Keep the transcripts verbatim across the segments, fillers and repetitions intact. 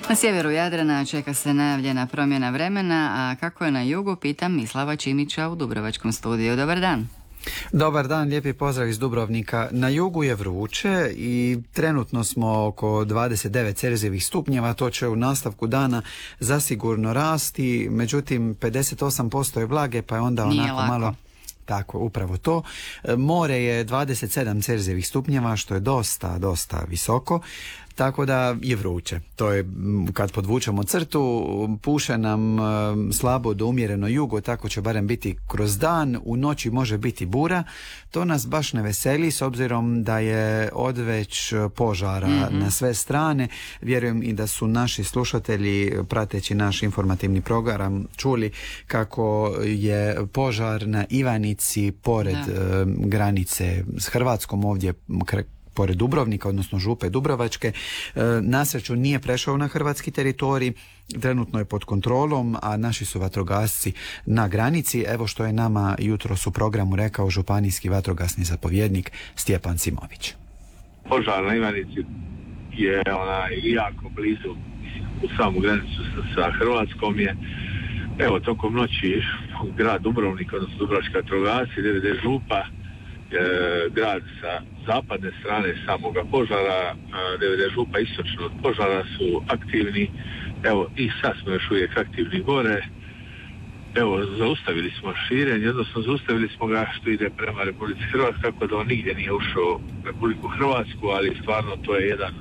Na sjeveru Jadrana čeka se najavljena promjena vremena, a kako je na jugu, pitam Mislava Čimića u Dubrovačkom studiju. Dobar dan. Dobar dan, lijepi pozdrav iz Dubrovnika. Na jugu je vruće i trenutno smo oko dvadeset devet Celzijevih stupnjeva, to će u nastavku dana zasigurno rasti, međutim pedeset osam posto je vlage, pa je onda Nije onako lako. malo... Tako, upravo to. More je dvadeset sedam Celzijevih stupnjeva, što je dosta, dosta visoko, tako da je vruće. To je, kad podvučemo crtu, puše nam slabo do umjereno jugo, tako će barem biti kroz dan, u noći može biti bura. To nas baš ne veseli, s obzirom da je odveć požara mm-hmm. na sve strane. Vjerujem i da su naši slušatelji, prateći naš informativni program, čuli kako je požar na Ivanici pored da. granice s Hrvatskom, ovdje pored Dubrovnika, odnosno Župe Dubrovačke. Na sreću nije prešao na hrvatski teritorij, trenutno je pod kontrolom, a naši su vatrogasci na granici. Evo što je nama jutros u programu rekao županijski vatrogasni zapovjednik Stjepan Simović. Požar na Ivanici je onaj jako blizu, u samu granicu sa, sa Hrvatskom je. Evo, tokom noći grad Dubrovnik, odnosno Dubrovački vatrogasci, D V D Župa, grad sa zapadne strane samoga požara, D V D Župa istočno od požara su aktivni. Evo, i sad smo još uvijek aktivni gore. Evo, zaustavili smo širenje, odnosno zaustavili smo ga što ide prema Republici Hrvatskoj, tako da on nigdje nije ušao u Republiku Hrvatsku, ali stvarno to je jedan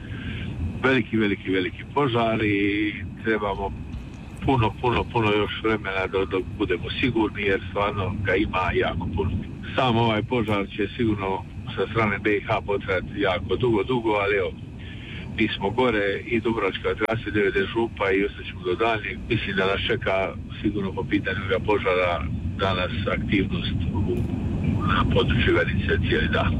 veliki, veliki, veliki požar i trebamo puno, puno, puno još vremena dok, dok budemo sigurni, jer stvarno ga ima jako puno. Sam ovaj požar će sigurno sa strane B i H potrajati jako dugo, dugo, ali evo, mi smo gore i Dubrovačka vatrogasna, D V D Župa i ostaćemo do daljnjeg. Mislim da nas čeka sigurno po pitanju ga požara danas aktivnost u, na području Ivanice cijeli dan.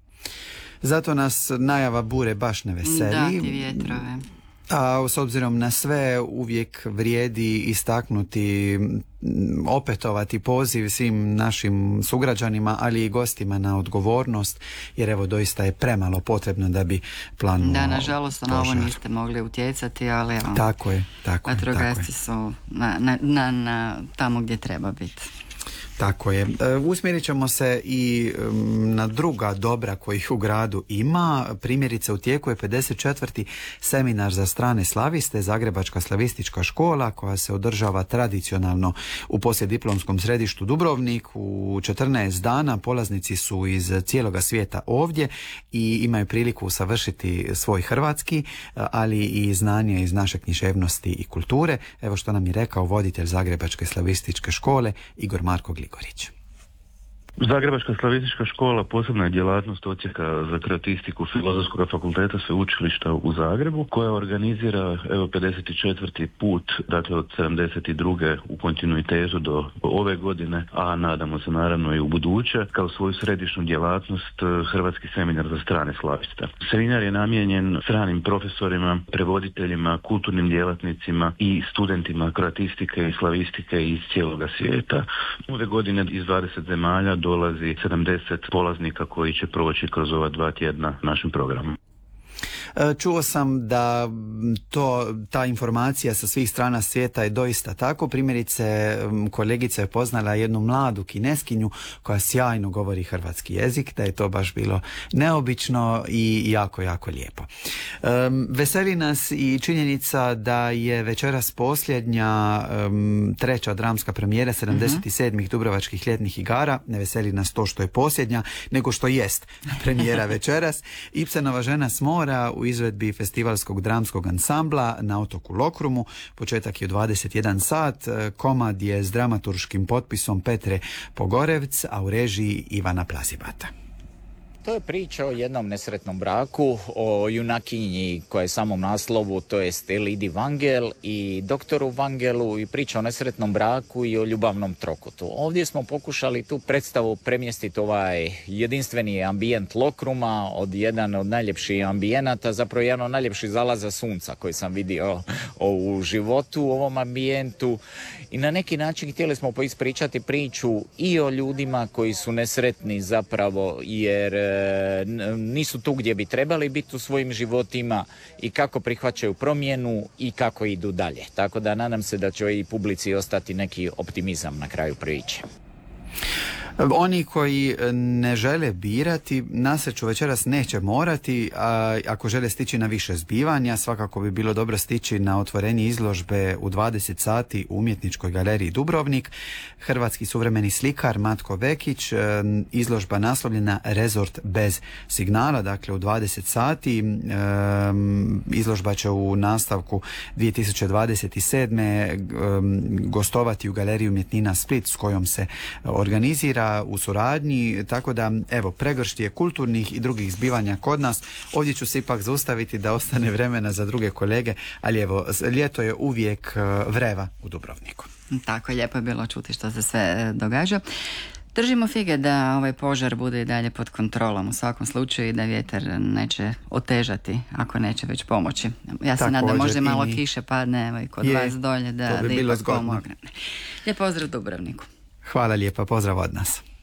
Zato nas najava bure baš ne veseli. Da, ti vjetrove. A s obzirom na sve uvijek vrijedi istaknuti, opetovati poziv svim našim sugrađanima, ali i gostima na odgovornost, jer evo doista je premalo potrebno da bi planuo Da, nažalost na ovo požar. niste mogli utjecati, ali evo, Tako je, tako je. vatrogasci su na, na, na, na tamo gdje treba biti. Tako je. E, usmjerit ćemo se i um, na druga dobra kojih u gradu ima. Primjerice, u tijeku je pedeset četvrti seminar za strane slaviste, Zagrebačka slavistička škola, koja se održava tradicionalno u poslijediplomskom središtu Dubrovnik. U četrnaest dana polaznici su iz cijeloga svijeta ovdje i imaju priliku usavršiti svoj hrvatski, ali i znanje iz naše književnosti i kulture. Evo što nam je rekao voditelj Zagrebačke slavističke škole Igor Marko Gligorić. Zagrebačka slavistička škola posebna je djelatnost odsjeka za kreatistiku Filozofskog fakulteta sveučilišta u Zagrebu, koja organizira evo pedeset četvrti put, dakle od sedamdeset druge u kontinuitetu do ove godine, a nadamo se naravno i u buduće, kao svoju središnju djelatnost Hrvatski seminar za strane slaviste. Seminar je namijenjen stranim profesorima, prevoditeljima, kulturnim djelatnicima i studentima kreatistike i slavistike iz cijeloga svijeta. Ove godine iz dvadeset zemalja dolazi sedamdeset polaznika koji će proći kroz ova dva tjedna našim programom. Čuo sam da to, ta informacija sa svih strana svijeta je doista tako. Primjerice, kolegica je poznala jednu mladu Kineskinju koja sjajno govori hrvatski jezik, da je to baš bilo neobično i jako, jako lijepo. Um, veseli nas i činjenica da je večeras posljednja um, treća dramska premijera sedamdeset sedmih Dubrovačkih ljetnih igara. Ne veseli nas to što je posljednja, nego što jest premijera večeras. Ibsenova Žena s mora u izvedbi festivalskog dramskog ansambla na otoku Lokrumu. Početak je u dvadeset jedan sat. Komad je s dramaturškim potpisom Petre Pogorevc, a u režiji Ivana Plazibata. To je priča o jednom nesretnom braku, o junakinji koja je samom naslovu, to jest Elidi Vangel i doktoru Vangelu, i priča o nesretnom braku i o ljubavnom trokutu. Ovdje smo pokušali tu predstavu premjestiti ovaj jedinstveni ambijent Lokruma, od jedan od najljepših ambijenata, zapravo jedan od najljepših zalaza sunca koji sam vidio u životu u ovom ambijentu. I na neki način htjeli smo ispričati priču i o ljudima koji su nesretni zapravo jer nisu tu gdje bi trebali biti u svojim životima i kako prihvaćaju promjenu i kako idu dalje. Tako da nadam se da će i publici ostati neki optimizam na kraju priče. Oni koji ne žele birati, na sreću večeras neće morati, a ako žele stići na više zbivanja, svakako bi bilo dobro stići na otvorenje izložbe u dvadeset sati u Umjetničkoj galeriji Dubrovnik. Hrvatski suvremeni slikar Matko Vekić, izložba naslovljena Rezort bez signala, dakle u dvadeset sati. Izložba će u nastavku dvije tisuće dvadeset sedme gostovati u Galeriji umjetnina Split, s kojom se organizira u suradnji, tako da evo, pregršt je kulturnih i drugih zbivanja kod nas. Ovdje ću se ipak zaustaviti da ostane vremena za druge kolege, ali evo, ljeto je uvijek vreva u Dubrovniku. Tako, lijepo je bilo čuti što se sve događa. Držimo fige da ovaj požar bude i dalje pod kontrolom u svakom slučaju i da vjetar neće otežati, ako neće već pomoći. Ja se nadam možda malo mi... kiše padne evo, i kod je, vas dolje da, bi da bilo ipak zgodno. Pomogne. Lijep pozdrav Dubrovniku. Hvala lijepa, pozdrav od nas.